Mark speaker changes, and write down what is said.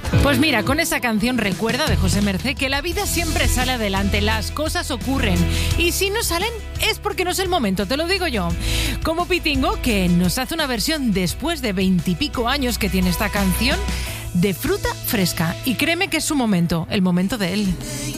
Speaker 1: Pues mira, con esa canción recuerda de José Mercé que la vida siempre sale adelante, las cosas ocurren y si no salen es porque no es el momento, te lo digo yo. Como Pitingo, que nos hace una versión después de 20 y pico años que tiene esta canción de Fruta Fresca y créeme que es su momento, el momento de él.